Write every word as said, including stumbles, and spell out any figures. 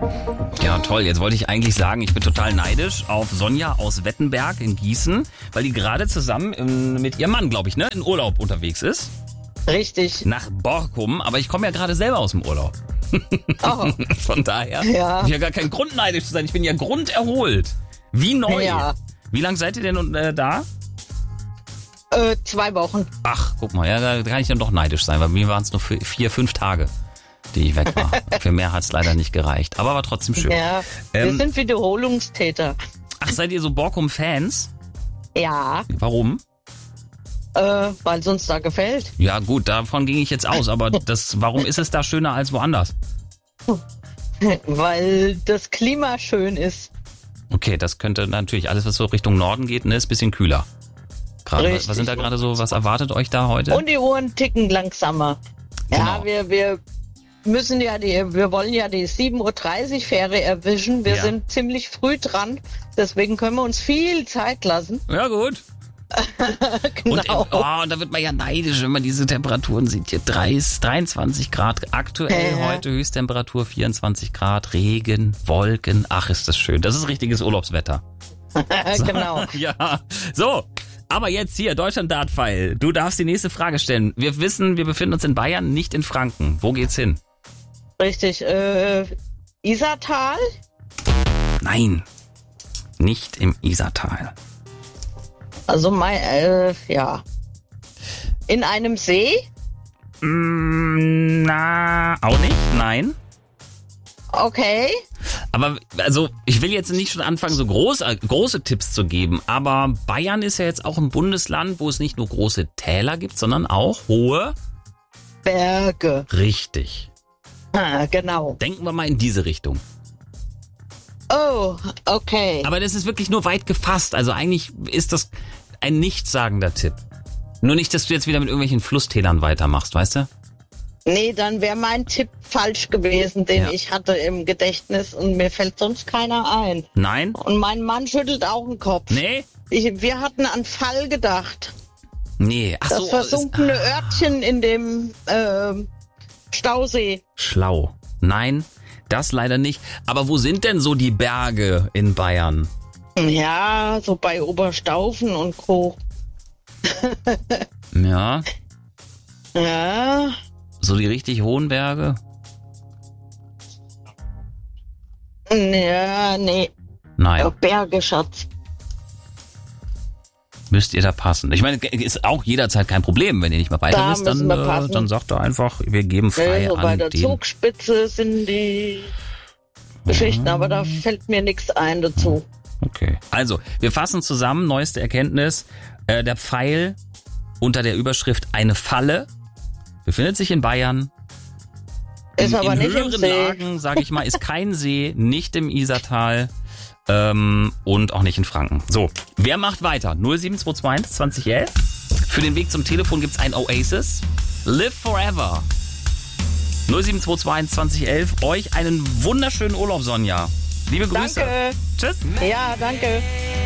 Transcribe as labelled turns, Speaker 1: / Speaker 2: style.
Speaker 1: Ja, toll. Jetzt wollte ich eigentlich sagen, ich bin total neidisch auf Sonja aus Wettenberg in Gießen, weil die gerade zusammen in, mit ihrem Mann, glaube ich, ne, in Urlaub unterwegs ist.
Speaker 2: Richtig.
Speaker 1: Nach Borkum, aber ich komme ja gerade selber aus dem Urlaub.
Speaker 2: Oh.
Speaker 1: Von daher
Speaker 2: Ja.
Speaker 1: habe ich ja gar keinen Grund neidisch zu sein. Ich bin ja grunderholt. Wie neu.
Speaker 2: Ja.
Speaker 1: Wie lange seid ihr denn äh, da?
Speaker 2: Äh, zwei Wochen.
Speaker 1: Ach, guck mal, ja, da kann ich dann doch neidisch sein, weil mir waren es nur für vier, fünf Tage, die ich weg war. Für mehr hat es leider nicht gereicht, aber war trotzdem schön.
Speaker 2: Ja, wir
Speaker 1: Ähm,
Speaker 2: sind Wiederholungstäter.
Speaker 1: Ach, seid ihr so Borkum-Fans?
Speaker 2: Ja,
Speaker 1: Warum?
Speaker 2: äh, weil es uns da gefällt.
Speaker 1: Ja gut, davon ging ich jetzt aus, aber das, warum ist es da schöner als woanders?
Speaker 2: Weil das Klima schön ist.
Speaker 1: Okay, das könnte natürlich, alles was so Richtung Norden geht, ne, ist ein bisschen kühler. Gerade,
Speaker 2: Richtig.
Speaker 1: was sind da gerade so, was erwartet euch da heute?
Speaker 2: Und die Uhren ticken langsamer.
Speaker 1: Genau.
Speaker 2: Ja, wir, wir müssen ja die, wir wollen ja die sieben Uhr dreißig Fähre erwischen. Wir
Speaker 1: Ja.
Speaker 2: sind ziemlich früh dran. Deswegen können wir uns viel Zeit lassen.
Speaker 1: Ja gut.
Speaker 2: Genau.
Speaker 1: Und, äh, oh, und da wird man ja neidisch, wenn man diese Temperaturen sieht. Hier dreißig, dreiundzwanzig Grad aktuell,
Speaker 2: Ja.
Speaker 1: heute Höchsttemperatur vierundzwanzig Grad, Regen, Wolken. Ach, ist das schön. Das ist richtiges Urlaubswetter.
Speaker 2: Genau.
Speaker 1: Ja, so. Aber jetzt hier, Deutschland-Dart-File. Du darfst die nächste Frage stellen. Wir wissen, wir befinden uns in Bayern, nicht in Franken. Wo geht's hin?
Speaker 2: Richtig. Äh, Isartal?
Speaker 1: Nein, nicht im Isartal.
Speaker 2: Also mein, äh, ja. In einem See?
Speaker 1: Mm, na, auch nicht, nein.
Speaker 2: Okay.
Speaker 1: Aber also ich will jetzt nicht schon anfangen, so groß, große Tipps zu geben, aber Bayern ist ja jetzt auch ein Bundesland, wo es nicht nur große Täler gibt, sondern auch hohe.
Speaker 2: Berge.
Speaker 1: Richtig.
Speaker 2: Ah, genau.
Speaker 1: Denken wir mal in diese Richtung.
Speaker 2: Oh, okay.
Speaker 1: Aber das ist wirklich nur weit gefasst, also eigentlich ist das ein nichtssagender Tipp. Nur nicht, dass du jetzt wieder mit irgendwelchen Flusstälern weitermachst, weißt du?
Speaker 2: Nee, dann wäre mein Tipp falsch gewesen, den
Speaker 1: Ja.
Speaker 2: ich hatte im Gedächtnis und mir fällt sonst keiner ein.
Speaker 1: Nein?
Speaker 2: Und mein Mann schüttelt auch den Kopf.
Speaker 1: Nee?
Speaker 2: Ich, wir hatten an Fall gedacht.
Speaker 1: Nee. Ach
Speaker 2: Das
Speaker 1: so.
Speaker 2: versunkene
Speaker 1: ist-
Speaker 2: Örtchen in dem ähm, Stausee.
Speaker 1: Schlau. Nein, das leider nicht. Aber wo sind denn so die Berge in Bayern?
Speaker 2: Ja, so bei Oberstaufen und Co.
Speaker 1: Ja,
Speaker 2: Ja,
Speaker 1: so die richtig hohen Berge?
Speaker 2: ja, nee.
Speaker 1: Nein,
Speaker 2: Berge, Schatz.
Speaker 1: müsst ihr da passen. Ich meine, ist auch jederzeit kein Problem. Wenn ihr nicht mal weiter
Speaker 2: Da
Speaker 1: wisst, dann,
Speaker 2: müssen wir
Speaker 1: äh,
Speaker 2: passen.
Speaker 1: dann sagt ihr einfach, wir geben frei
Speaker 2: Nee, so bei
Speaker 1: an
Speaker 2: der
Speaker 1: den.
Speaker 2: Zugspitze sind die Geschichten, aber da fällt mir nichts ein dazu.
Speaker 1: Okay. Also, wir fassen zusammen, neueste Erkenntnis. Äh, der Pfeil unter der Überschrift eine Falle befindet sich in Bayern.
Speaker 2: Ist
Speaker 1: in,
Speaker 2: aber
Speaker 1: in
Speaker 2: nicht im
Speaker 1: höheren
Speaker 2: See.
Speaker 1: Lagen, sage ich mal, ist kein See, nicht im Isartal ähm, und auch nicht in Franken. So, wer macht weiter? null sieben zwei zwei eins zwanzig elf. Für den Weg zum Telefon gibt's ein Oasis. Live Forever. null sieben zwei zwei eins zwanzig elf. Euch einen wunderschönen Urlaub, Sonja. Liebe Grüße.
Speaker 2: Danke.
Speaker 1: Tschüss.
Speaker 2: Ja, danke.